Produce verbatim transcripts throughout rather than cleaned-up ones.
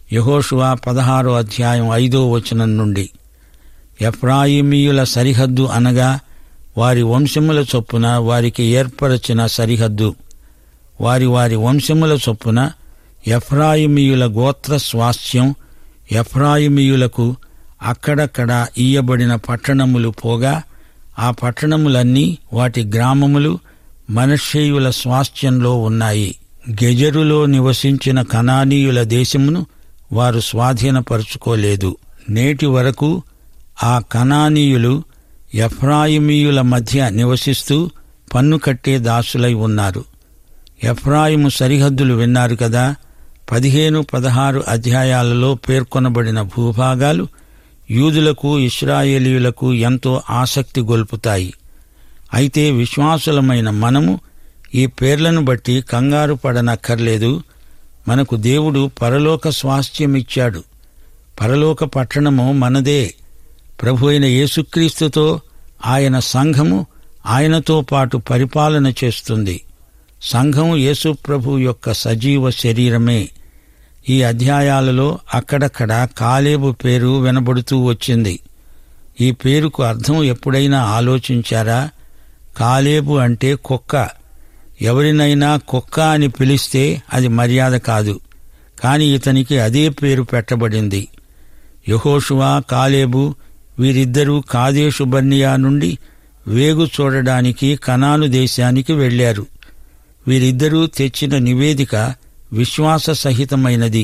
యెహోషువ పదహారో అధ్యాయం ఐదో వచనం నుండి. ఎఫ్రాయిమీయుల సరిహద్దు అనగా వారి వంశముల చొప్పున వారికి ఏర్పరచిన సరిహద్దు. వారి వారి వంశముల చొప్పున ఎఫ్రాయిమీయుల గోత్ర స్వాస్థ్యం. ఎఫ్రాయిమీయులకు అక్కడక్కడ ఇయ్యబడిన పట్టణములు పోగా ఆ పట్టణములన్నీ వాటి గ్రామములు మనష్షేయుల స్వాస్థ్యంలో ఉన్నాయి. గెజరులో నివసించిన కనానీయుల దేశమును వారు స్వాధీనపరుచుకోలేదు. నేటి వరకు ఆ కనానీయులు ఎఫ్రాయిమీయుల మధ్య నివసిస్తూ పన్ను కట్టే దాసులై ఉన్నారు. ఎఫ్రాయిము సరిహద్దులు విన్నారు కదా. పదిహేను పదహారు అధ్యాయాలలో పేర్కొనబడిన భూభాగాలు యూదులకు ఇశ్రాయేలీయులకు ఎంతో ఆసక్తి గొల్పుతాయి. అయితే విశ్వాసులమైన మనము ఈ పేర్లను బట్టి కంగారు పడనక్కర్లేదు. మనకు దేవుడు పరలోక స్వాస్థ్యమిచ్చాడు. పరలోక పట్టణము మనదే. ప్రభు అయిన యేసుక్రీస్తుతో ఆయన సంఘము ఆయనతో పాటు పరిపాలన చేస్తుంది. సంఘం యేసు ప్రభు యొక్క సజీవ శరీరమే. ఈ అధ్యాయాలలో అక్కడక్కడ కాలేబు పేరు వినబడుతూ వచ్చింది. ఈ పేరుకు అర్థం ఎప్పుడైనా ఆలోచించారా? కాలేబు అంటే కుక్క. ఎవరినైనా కుక్క అని పిలిస్తే అది మర్యాద కాదు. కాని ఇతనికి అదే పేరు పెట్టబడింది. యెహోషువ, కాలేబు వీరిద్దరూ కాదేషు బర్నియా నుండి వేగు చూడడానికి కనాను దేశానికి వెళ్లారు. వీరిద్దరూ తెచ్చిన నివేదిక విశ్వాస సహితమైనది,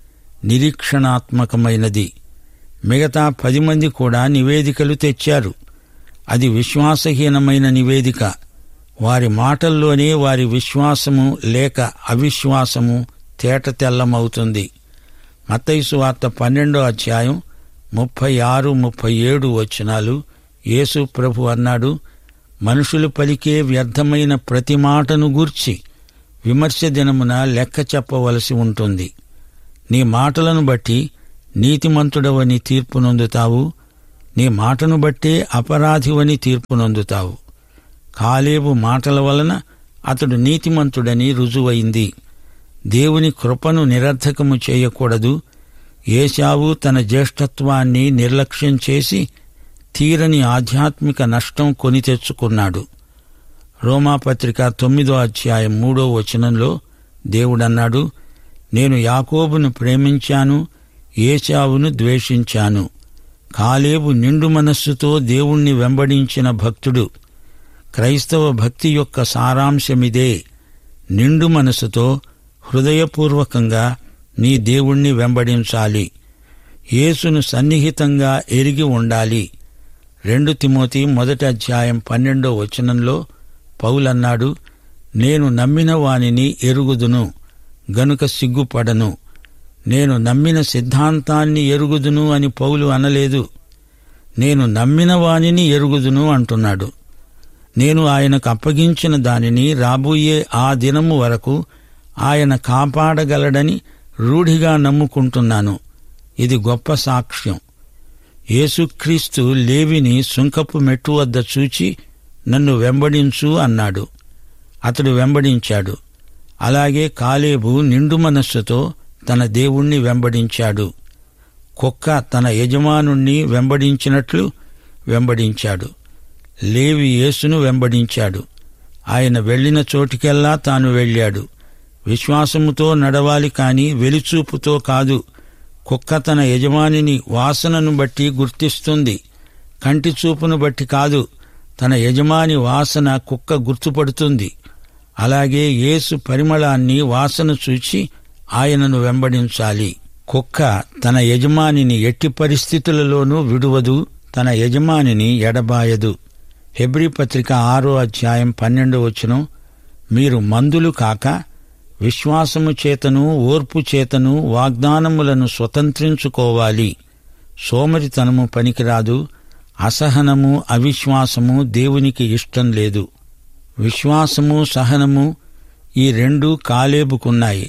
నిరీక్షణాత్మకమైనది. మిగతా పది మంది కూడా నివేదికలు తెచ్చారు. అది విశ్వాసహీనమైన నివేదిక. వారి మాటల్లోనే వారి విశ్వాసము లేక అవిశ్వాసము తేటతెల్లమవుతుంది. మత్తయి సువార్త పన్నెండో అధ్యాయం ముప్పై ఆరు ముప్పై ఏడు వచనాలు. యేసు ప్రభు అన్నాడు, మనుషులు పలికే వ్యర్థమైన ప్రతి మాటను గూర్చి విమర్శ దినమున లెక్క చెప్పవలసి ఉంటుంది. నీ మాటలను బట్టి నీతిమంతుడవని తీర్పునొందుతావు, నీ మాటను బట్టే అపరాధివని తీర్పునొందుతావు. కాలేబు మాటల వలన అతడు నీతిమంతుడని రుజువైంది. దేవుని కృపను నిరర్థకము చేయకూడదు. ఏశావు తన జ్యేష్ఠత్వాన్ని నిర్లక్ష్యం చేసి తీరని ఆధ్యాత్మిక నష్టం కొని తెచ్చుకున్నాడు. రోమాపత్రిక తొమ్మిదో అధ్యాయం మూడో వచనంలో దేవుడన్నాడు, నేను యాకోబును ప్రేమించాను, ఏశావును ద్వేషించాను. కాలేబు నిండు మనస్సుతో దేవుణ్ణి వెంబడించిన భక్తుడు. క్రైస్తవ భక్తి యొక్క సారాంశమిదే. నిండు మనసుతో హృదయపూర్వకంగా నీ దేవుణ్ణి వెంబడించాలి. యేసును సన్నిహితంగా ఎరిగి ఉండాలి. రెండు తిమోతి మొదటి అధ్యాయం పన్నెండో వచనంలో పౌలన్నాడు, నేను నమ్మిన వానిని ఎరుగుదును గనుక సిగ్గుపడను. నేను నమ్మిన సిద్ధాంతాన్ని ఎరుగుదును అని పౌలు అనలేదు. నేను నమ్మిన వానిని ఎరుగుదును అంటున్నాడు. నేను ఆయనకు అప్పగించిన దానిని రాబోయే ఆ దినము వరకు ఆయన కాపాడగలడని రూఢిగా నమ్ముకుంటున్నాను. ఇది గొప్ప సాక్ష్యం. యేసుక్రీస్తు లేవిని సుంకపు మెట్టు వద్ద చూచి నన్ను వెంబడించు అన్నాడు. అతడు వెంబడించాడు. అలాగే కాలేబు నిండు మనస్సుతో తన దేవుణ్ణి వెంబడించాడు. కుక్క తన యజమానుణ్ణి వెంబడించినట్లు వెంబడించాడు. లేవి యేసును వెంబడించాడు. ఆయన వెళ్లిన చోటికెల్లా తాను వెళ్ళాడు. విశ్వాసముతో నడవాలి కాని వెలిచూపుతో కాదు. కుక్క తన యజమానిని వాసనను బట్టి గుర్తిస్తుంది, కంటి చూపును బట్టి కాదు. తన యజమాని వాసన కుక్క గుర్తుపడుతుంది. అలాగే యేసు పరిమళాన్ని వాసన చూచి ఆయనను వెంబడించాలి. కుక్క తన యజమానిని ఎట్టి పరిస్థితులలోనూ విడువదు, తన యజమానిని ఎడబాయదు. హెబ్రీ పత్రిక ఆరో అధ్యాయం పన్నెండో వచనం, మీరు మందులు కాక విశ్వాసము చేతను ఓర్పు చేతను వాగ్దానములను స్వతంత్రించుకోవాలి. సోమరితనము పనికిరాదు. అసహనము అవిశ్వాసము దేవునికి ఇష్టం లేదు. విశ్వాసము సహనము ఈ రెండు కాలేబుకున్నాయి.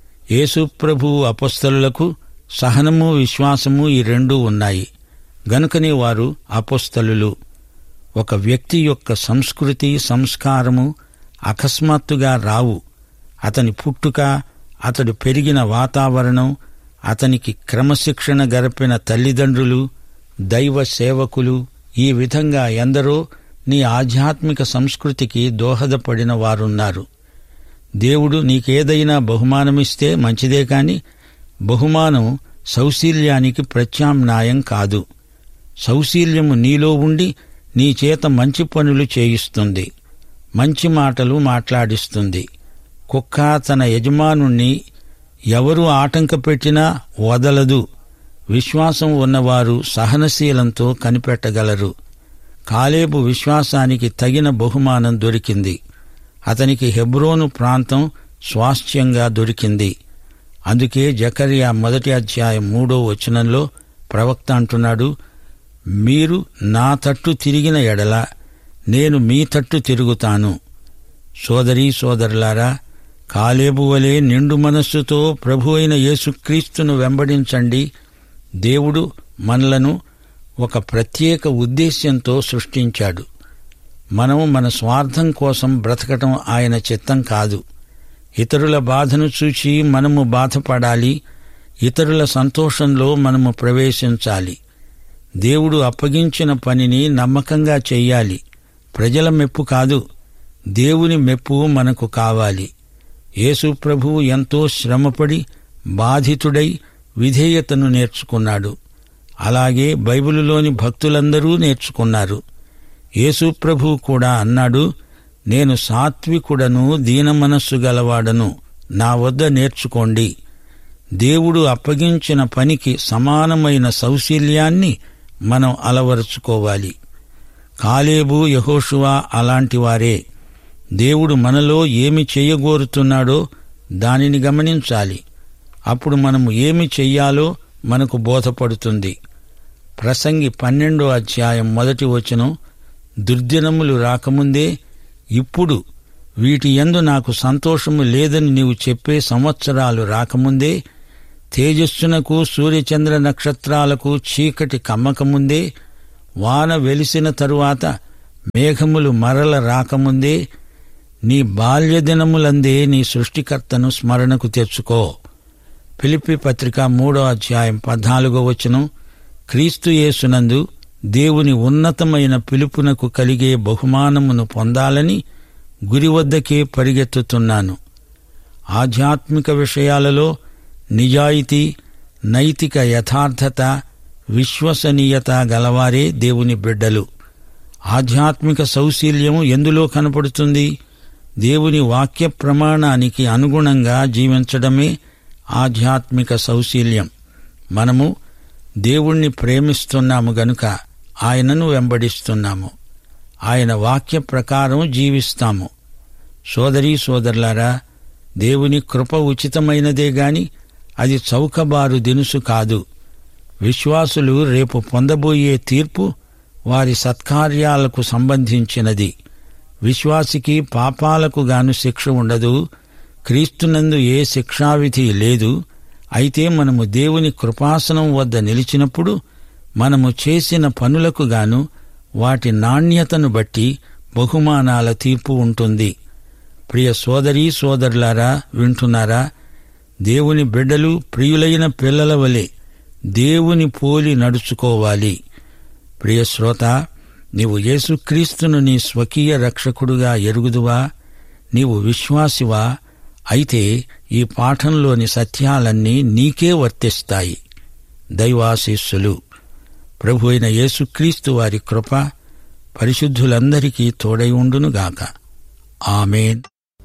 యేసుప్రభు అపొస్తలులకు సహనము విశ్వాసము ఈ రెండూ ఉన్నాయి. గనుకనే వారు అపొస్తలులు. ఒక వ్యక్తి యొక్క సంస్కృతి సంస్కారము అకస్మాత్తుగా రావు. అతని పుట్టుక, అతడు పెరిగిన వాతావరణం, అతనికి క్రమశిక్షణ గరిపిన తల్లిదండ్రులు, దైవ సేవకులు, ఈ విధంగా ఎందరో నీ ఆధ్యాత్మిక సంస్కృతికి దోహదపడిన వారున్నారు. దేవుడు నీకేదైనా బహుమానమిస్తే మంచిదే కాని బహుమానం సౌశీల్యానికి ప్రత్యామ్నాయం కాదు. సౌశీల్యము నీలో ఉండి నీ చేత మంచి పనులు చేయిస్తుంది, మంచి మాటలు మాట్లాడిస్తుంది. కుక్క తన యజమానుణ్ణి ఎవరు ఆటంకపెట్టినా వదలదు. విశ్వాసం ఉన్నవారు సహనశీలంతో కనిపెట్టగలరు. కాలేబు విశ్వాసానికి తగిన బహుమానం దొరికింది. అతనికి హెబ్రోను ప్రాంతం స్వాస్థ్యంగా దొరికింది. అందుకే జకర్యా మొదటి అధ్యాయం మూడో వచనంలో ప్రవక్త అంటున్నాడు, మీరు నా తట్టు తిరిగిన ఎడల నేను మీ తట్టు తిరుగుతాను. సోదరీ సోదరులారా, కాలేబు వలె నిండు మనస్సుతో ప్రభు అయిన యేసుక్రీస్తును వెంబడించండి. దేవుడు మనలను ఒక ప్రత్యేక ఉద్దేశ్యంతో సృష్టించాడు. మనం మన స్వార్థం కోసం బ్రతకటం ఆయన చిత్తం కాదు. ఇతరుల బాధను చూచి మనము బాధపడాలి, ఇతరుల సంతోషంలో మనము ప్రవేశించాలి. దేవుడు అప్పగించిన పనిని నమ్మకంగా చెయ్యాలి. ప్రజల మెప్పు కాదు, దేవుని మెప్పు మనకు కావాలి. యేసు ప్రభువు ఎంతో శ్రమపడి బాధితుడై విధేయతను నేర్చుకున్నాడు. అలాగే బైబిలులోని భక్తులందరూ నేర్చుకున్నారు. యేసు ప్రభువు కూడా అన్నాడు, నేను సాత్వికుడను, దీనమనస్సు గలవాడను, నా వద్ద నేర్చుకోండి. దేవుడు అప్పగించిన పనికి సమానమైన సౌశీల్యాన్ని మనం అలవరుచుకోవాలి. కాలేబు, యెహోషువ అలాంటివారే. దేవుడు మనలో ఏమి చెయ్యగోరుతున్నాడో దానిని గమనించాలి. అప్పుడు మనము ఏమి చెయ్యాలో మనకు బోధపడుతుంది. ప్రసంగి పన్నెండో అధ్యాయం మొదటి వచనం, దుర్దినములు రాకముందే ఇప్పుడు వీటి యందు నాకు సంతోషము లేదని నీవు చెప్పే సంవత్సరాలు రాకముందే, తేజస్సునకు సూర్యచంద్ర నక్షత్రాలకు చీకటి కమ్మకముందే, వాన వెలిసిన తరువాత మేఘములు మరల రాకముందే, నీ బాల్యదినములందే నీ సృష్టికర్తను స్మరణకు తెచ్చుకో. ఫిలిప్పీ పత్రిక మూడో అధ్యాయం పద్నాలుగో వచనం, క్రీస్తు యేసునందు దేవుని ఉన్నతమైన పిలుపునకు కలిగే బహుమానమును పొందాలని గురి వద్దకే పరిగెత్తుతున్నాను. ఆధ్యాత్మిక విషయాలలో నిజాయితీ, నైతిక యథార్థత, విశ్వసనీయత గలవారే దేవుని బిడ్డలు. ఆధ్యాత్మిక సౌశీల్యం ఎందులో కనపడుతుంది? దేవుని వాక్య ప్రమాణానికి అనుగుణంగా జీవించడమే ఆధ్యాత్మిక సౌశీల్యం. మనము దేవుణ్ణి ప్రేమిస్తున్నాము గనుక ఆయనను వెంబడిస్తున్నాము. ఆయన వాక్య ప్రకారం జీవిస్తాము. సోదరీ సోదరులారా, దేవుని కృప ఉచితమైనదే గాని అది చౌకబారు దినుసు కాదు. విశ్వాసులు రేపు పొందబోయే తీర్పు వారి సత్కార్యాలకు సంబంధించినది. విశ్వాసికి పాపాలకు గాను శిక్ష ఉండదు. క్రీస్తునందు ఏ శిక్షావిధి లేదు. అయితే మనము దేవుని కృపాసనం వద్ద నిలిచినప్పుడు మనము చేసిన పనులకు గాను వాటి నాణ్యతను బట్టి బహుమానాల తీర్పు ఉంటుంది. ప్రియ సోదరీ సోదరులారా, వింటున్నారా? దేవుని బిడ్డలు ప్రియులైన పిల్లల వలె దేవుని పోలి నడుచుకోవాలి. ప్రియ శ్రోత, నీవు యేసుక్రీస్తును నీ స్వకీయ రక్షకుడుగా ఎరుగుదువా? నీవు విశ్వాసివా? అయితే ఈ పాఠంలోని సత్యాలన్నీ నీకే వర్తిస్తాయి. దైవాశీస్సులు. ప్రభు అయిన యేసుక్రీస్తు వారి కృప పరిశుద్ధులందరికీ తోడై ఉండునుగాక. ఆమేన్.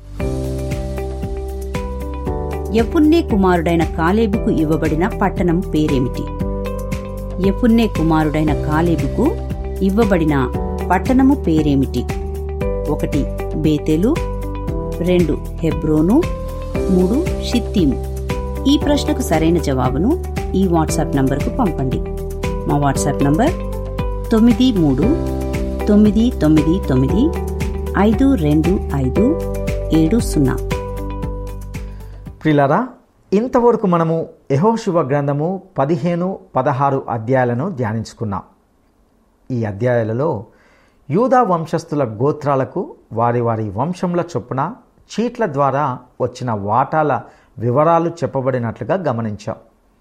యెఫున్నె కుమారుడైన కాలేబుకు ఇవ్వబడిన పట్టణం పేరేమిటి? యెఫున్నె కుమారుడైన కాలేబుకు ఇవ్వబడిన పట్టణము పేరేమిటి? ఒకటి బేతేలు, రెండు హెబ్రోను, మూడు షిత్తీము. ఈ ప్రశ్నకు సరైన జవాబును ఈ వాట్సాప్ నంబర్కు పంపండి. మా వాట్సాప్ నంబర్ తొమ్మిది మూడు తొమ్మిది తొమ్మిది తొమ్మిది ఐదు రెండు ఐదు ఏడు సున్నా. ప్రియులారా, ఇంతవరకు మనము యెహోషువ గ్రంథము పదిహేను పదహారు అధ్యాయాలను ధ్యానించుకున్నాం. ఈ అధ్యాయాలలో యూదా వంశస్థుల గోత్రాలకు వారి వారి వంశముల చొప్పున చీట్ల ద్వారా వచ్చిన వాటాల వివరాలు చెప్పబడినట్లుగా గమనించాం.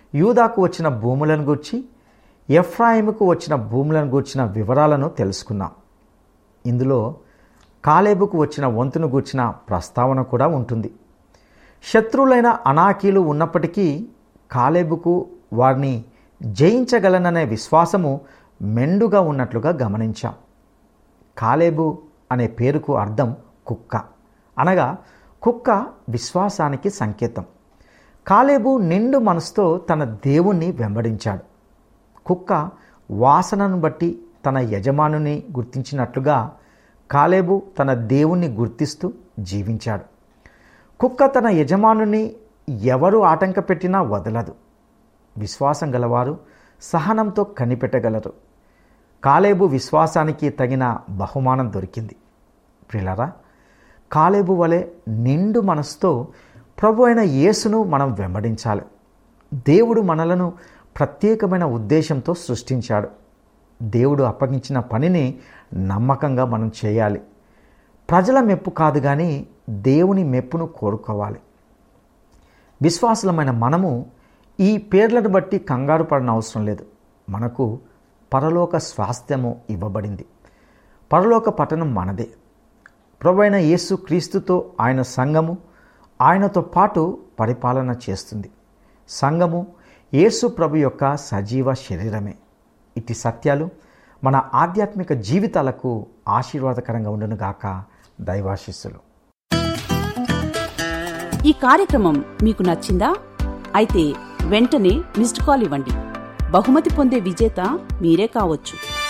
యూదాకు వచ్చిన భూములను గూర్చి, ఎఫ్రాయిముకు వచ్చిన భూములను గూర్చిన వివరాలను తెలుసుకున్నాం. ఇందులో కాలేబుకు వచ్చిన వంతును గూర్చిన ప్రస్తావన కూడా ఉంటుంది. శత్రువులైన అనాకీలు ఉన్నప్పటికీ కాలేబుకు వారిని జయించగలననే విశ్వాసము మెండుగా ఉన్నట్లుగా గమనించాం. కాలేబు అనే పేరుకు అర్థం కుక్క, అనగా కుక్క విశ్వాసానికి సంకేతం. కాలేబు నిండు మనసుతో తన దేవుణ్ణి వెంబడించాడు. కుక్క వాసనను బట్టి తన యజమానుని గుర్తించినట్లుగా కాలేబు తన దేవుణ్ణి గుర్తిస్తూ జీవించాడు. కుక్క తన యజమానుని ఎవరు ఆటంక పెట్టినా వదలదు. విశ్వాసం గలవారు సహనంతో కనిపెట్టగలరు. కాలేబు విశ్వాసానికి తగిన బహుమానం దొరికింది. ప్రియులారా, కాలేబు వలె నిండు మనసుతో ప్రభు అయిన యేసును మనం వెంబడించాలి. దేవుడు మనలను ప్రత్యేకమైన ఉద్దేశంతో సృష్టించాడు. దేవుడు అప్పగించిన పనిని నమ్మకంగా మనం చేయాలి. ప్రజల మెప్పు కాదు కానీ దేవుని మెప్పును కోరుకోవాలి. విశ్వాసులమైన మనము ఈ పేర్లను బట్టి కంగారు పడన అవసరం లేదు. మనకు పరలోక స్వాస్థ్యము ఇవ్వబడింది. పరలోక పట్టణం మనదే. ప్రభువైన యేసు క్రీస్తుతో ఆయన సంఘము ఆయనతో పాటు పరిపాలన చేస్తుంది. సంఘము యేసు ప్రభు యొక్క సజీవ శరీరమే. ఇట్టి సత్యాలు మన ఆధ్యాత్మిక జీవితాలకు ఆశీర్వాదకరంగా ఉండునుగాక. దైవాశీస్సులు. ఈ కార్యక్రమం మీకు నచ్చిందా? అయితే వెంటనే మిస్డ్ కాల్ ఇవ్వండి. బహుమతి పొందే విజేత మీరే కావచ్చు.